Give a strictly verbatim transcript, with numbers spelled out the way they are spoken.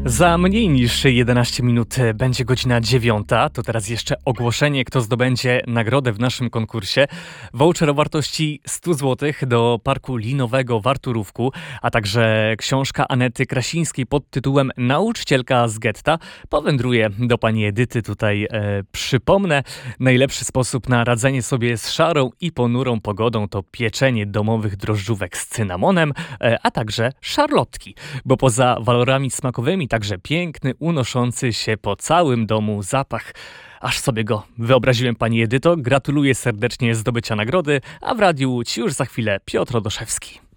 Za mniej niż jedenaście minut będzie godzina dziewiąta. To teraz jeszcze ogłoszenie, kto zdobędzie nagrodę w naszym konkursie. Voucher o wartości sto złotych do Parku Linowego w Arturówku, a także książka Anety Krasińskiej pod tytułem Nauczycielka z getta powędruje do pani Edyty. Tutaj e, przypomnę, najlepszy sposób na radzenie sobie z szarą i ponurą pogodą to pieczenie domowych drożdżówek z cynamonem, e, a także szarlotki, bo poza walorami smakowymi także piękny, unoszący się po całym domu zapach. Aż sobie go wyobraziłem, pani Edyto. Gratuluję serdecznie zdobycia nagrody, a w radiu ci już za chwilę Piotr Odoszewski.